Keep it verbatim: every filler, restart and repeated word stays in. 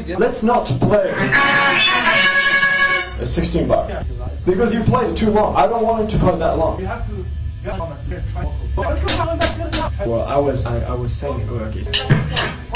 Let's not play a sixteen bar. Because you played it too long. I don't want it to play that long. You have to. You have to Well, I was I, I was saying, oh, okay.